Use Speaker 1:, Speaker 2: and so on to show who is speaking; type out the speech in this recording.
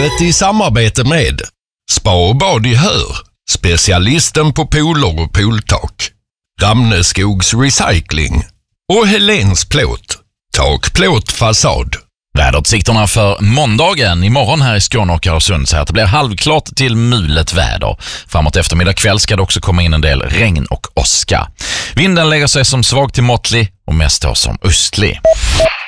Speaker 1: Programmet i samarbete med Spa och bad i Hör, specialisten på pooler och pooltak, Ramneskogs Recycling och Helens Plåt, takplåt fasad.
Speaker 2: Väderutsikterna för måndagen imorgon här i Skåne och Öresund så här att det blir halvklart till mulet väder. Framåt eftermiddag kväll ska det också komma in en del regn och åska. Vinden lägger sig som svag till måttlig och mest då som östlig.